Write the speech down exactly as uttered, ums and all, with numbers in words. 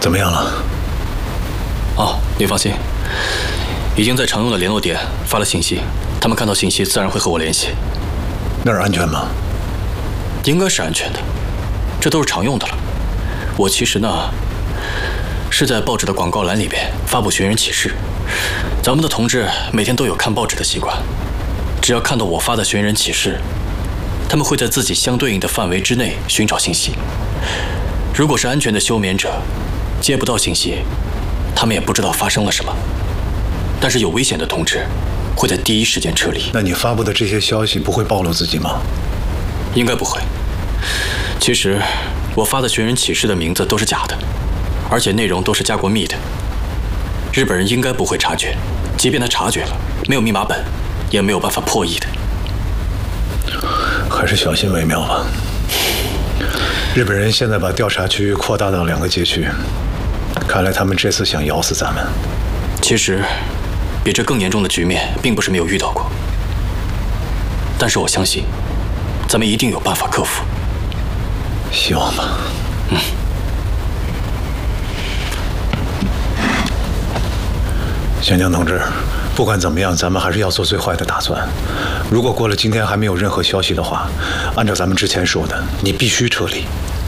怎么样了？ 哦，你放心，已经在常用的联络点发了信息，他们看到信息自然会和我联系。 那儿安全吗？ 应该是安全的，这都是常用的了。我其实呢，是在报纸的广告栏里边发布寻人启事。咱们的同志每天都有看报纸的习惯，只要看到我发的寻人启事，他们会在自己相对应的范围之内寻找信息。如果是安全的休眠者，接不到信息，他们也不知道发生了什么。但是有危险的同志会在第一时间撤离。 那你发布的这些消息不会暴露自己吗？ 应该不会。其实我发的寻人启事的名字都是假的，而且内容都是加过密的。日本人应该不会察觉，即便他察觉了，没有密码本，也没有办法破译的。 还是小心为妙吧。日本人现在把调查区扩大到两个街区，看来他们这次想咬死咱们。 其实，比这更严重的局面并不是没有遇到过，但是我相信，咱们一定有办法克服。 希望吧。 嗯。 湘江同志，不管怎么样，咱们还是要做最坏的打算。如果过了今天还没有任何消息的话，按照咱们之前说的，你必须撤离。